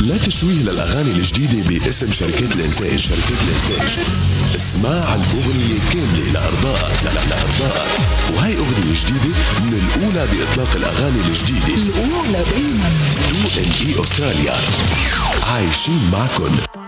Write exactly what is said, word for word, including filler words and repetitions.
لا تشويه للأغاني الجديدة باسم شركات الإنتاج. شركات الإنتاج اسمع الأغنية كاملة لأرضائك لأرضائك. وهي أغنية جديدة من الأولى بإطلاق الأغاني الجديدة، الأولى دايما. تو إن إي أستراليا عايشين معكن.